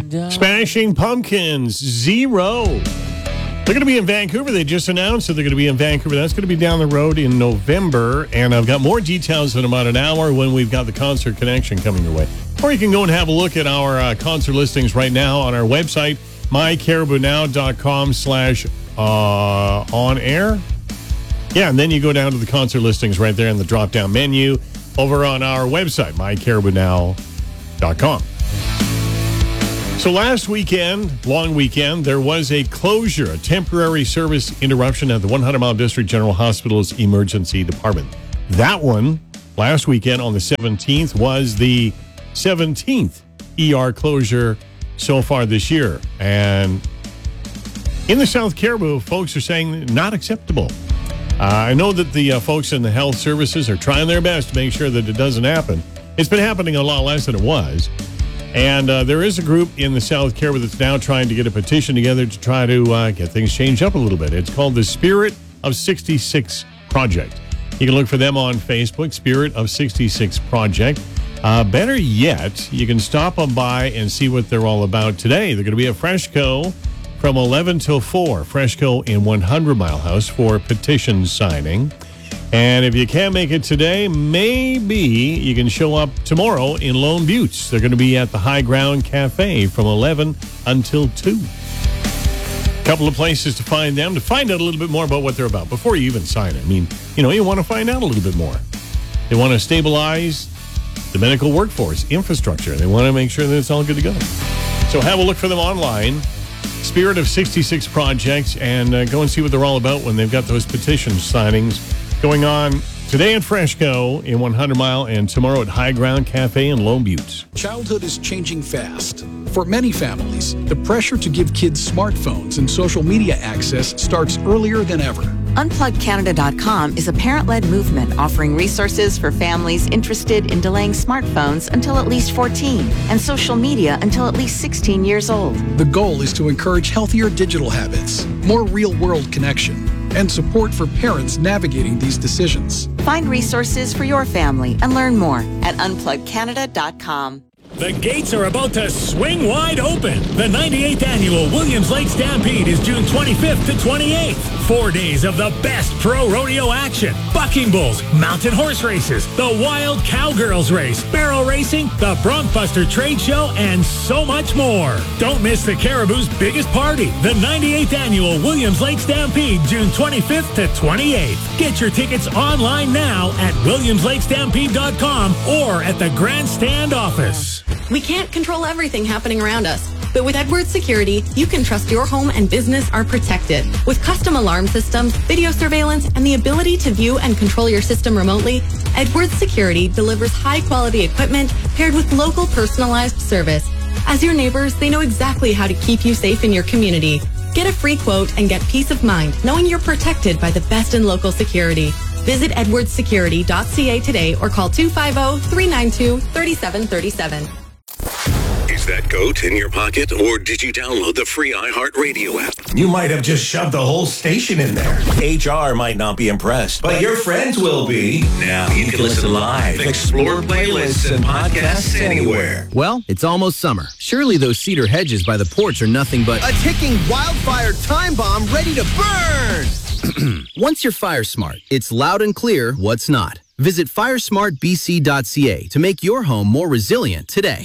Smashing Pumpkins, Zero. They're going to be in Vancouver. They just announced that they're going to be in Vancouver. That's going to be down the road in November. And I've got more details in about an hour when we've got the concert connection coming your way. Or you can go and have a look at our concert listings right now on our website, mycaribounow.com/on-air. Yeah, and then you go down to the concert listings right there in the drop-down menu over on our website, mycaribounow.com. So last weekend, long weekend, there was a closure, a temporary service interruption at the 100 Mile District General Hospital's emergency department. That one, last weekend on the 17th, was the 17th ER closure so far this year. And in the South Caribou, folks are saying not acceptable. I know that the folks in the health services are trying their best to make sure that it doesn't happen. It's been happening a lot less than it was. And there is a group in the South Caribou that's now trying to get a petition together to try to get things changed up a little bit. It's called the Spirit of 66 Project. You can look for them on Facebook, Spirit of 66 Project. Better yet, you can stop on by and see what they're all about today. They're going to be at Freshco from 11 till 4. Freshco in 100 Mile House for petition signing. And if you can't make it today, maybe you can show up tomorrow in Lone Buttes. They're going to be at the High Ground Cafe from 11 until 2. A couple of places to find them, to find out a little bit more about what they're about before you even sign it. I mean, you want to find out a little bit more. They want to stabilize the medical workforce infrastructure. They want to make sure that it's all good to go. So have a look for them online, Spirit of 66 Projects, and go and see what they're all about when they've got those petition signings going on today at Freshco in 100 Mile and tomorrow at High Ground Cafe in Lone Buttes. Childhood is changing fast. For many families, the pressure to give kids smartphones and social media access starts earlier than ever. UnplugCanada.com is a parent-led movement offering resources for families interested in delaying smartphones until at least 14 and social media until at least 16 years old. The goal is to encourage healthier digital habits, more real-world connection, and support for parents navigating these decisions. Find resources for your family and learn more at UnplugCanada.com. The gates are about to swing wide open. The 98th Annual Williams Lake Stampede is June 25th to 28th. 4 days of the best pro rodeo action. Bucking bulls, mountain horse races, the Wild Cowgirls race, barrel racing, the Bronc-Buster trade show, and so much more. Don't miss the Caribou's biggest party, the 98th Annual Williams Lake Stampede, June 25th to 28th. Get your tickets online now at WilliamsLakeStampede.com or at the Grandstand office. We can't control everything happening around us, but with Edwards Security, you can trust your home and business are protected. With custom alarm systems, video surveillance, and the ability to view and control your system remotely, Edwards Security delivers high-quality equipment paired with local personalized service. As your neighbors, they know exactly how to keep you safe in your community. Get a free quote and get peace of mind knowing you're protected by the best in local security. Visit edwardssecurity.ca today or call 250-392-3737. Is that goat in your pocket, or did you download the free iHeartRadio app? You might have just shoved the whole station in there. HR might not be impressed, but your friends will be. Now you can listen live, explore playlists and podcasts anywhere. Well, it's almost summer. Surely those cedar hedges by the porch are nothing but a ticking wildfire time bomb ready to burn! Once you're fire smart, it's loud and clear what's not. Visit firesmartbc.ca to make your home more resilient today.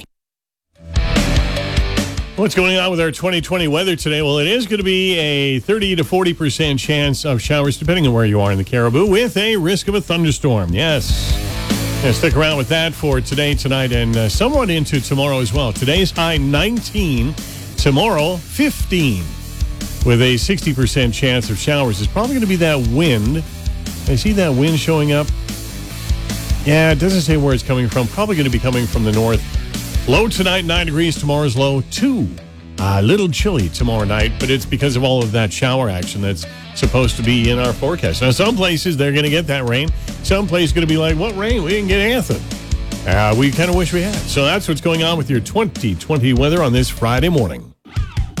What's going on with our 2020 weather today? Well, it is going to be a 30 to 40% chance of showers, depending on where you are in the Caribou, with a risk of a thunderstorm. Yes. Yeah, stick around with that for today, tonight, and somewhat into tomorrow as well. Today's high 19, tomorrow 15, with a 60% chance of showers. It's probably going to be that wind. I see that wind showing up. Yeah, it doesn't say where it's coming from. Probably going to be coming from the north. Low tonight, 9 degrees. Tomorrow's low, 2. A little chilly tomorrow night, but it's because of all of that shower action that's supposed to be in our forecast. Now, some places, they're going to get that rain. Some places going to be like, what rain? We didn't get anything. We kind of wish we had. So that's what's going on with your 2020 weather on this Friday morning.